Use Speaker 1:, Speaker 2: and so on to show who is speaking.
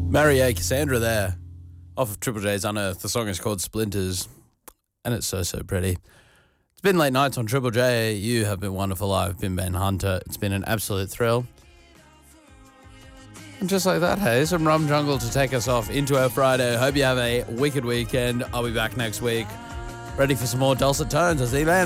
Speaker 1: Maria Cassandra there, off of Triple J's Unearthed. The song is called Splinters, and it's so pretty. It's been late nights on Triple J. You have been wonderful. I've been Ben Hunter. It's been an absolute thrill. And just like that, hey, some Rum Jungle to take us off into our Friday. Hope you have a wicked weekend. I'll be back next week, ready for some more dulcet tones. I'll see you then.